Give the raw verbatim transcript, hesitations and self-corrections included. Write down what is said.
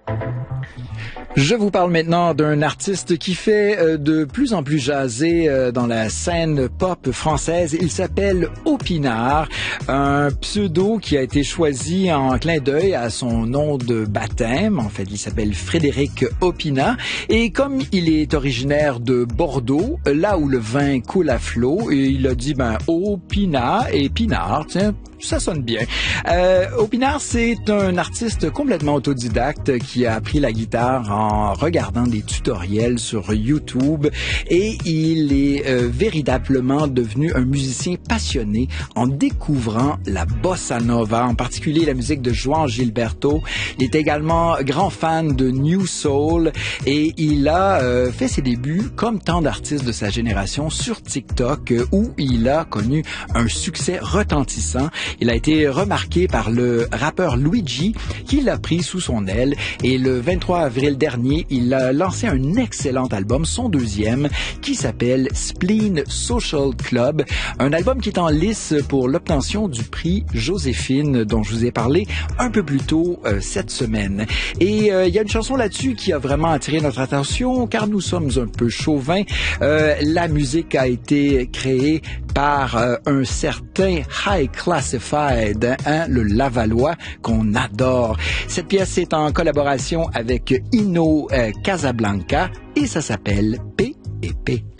Je vous parle maintenant d'un artiste qui fait de plus en plus jaser dans la scène pop française. Il s'appelle Opinard, un pseudo qui a été choisi en clin d'œil à son nom de baptême. En fait, il s'appelle Frédéric Opinat. Et comme il est originaire de Bordeaux, là où le vin coule à flot, il a dit, ben, Opinat et Pinard, tiens, ça sonne bien. Euh, Opinard, c'est un artiste complètement autodidacte qui a appris la guitare en regardant des tutoriels sur YouTube et il est euh, véritablement devenu un musicien passionné en découvrant la bossa nova, en particulier la musique de João Gilberto. Il est également grand fan de New Soul et il a euh, fait ses débuts, comme tant d'artistes de sa génération, sur TikTok euh, où il a connu un succès retentissant. Il a été remarqué par le rappeur Luigi qui l'a pris sous son aile et le vingt-trois avril dernier, il a lancé un excellent album, son deuxième, qui s'appelle Spleen Social Club, un album qui est en lice pour l'obtention du prix Joséphine dont je vous ai parlé un peu plus tôt euh, cette semaine. Et euh, il y a une chanson là-dessus qui a vraiment attiré notre attention car nous sommes un peu chauvins. Euh, la musique a été créée par euh, un certain High Classified, hein, le Lavallois, qu'on adore. Cette pièce est en collaboration avec Inno euh, Casablanca et ça s'appelle P et P.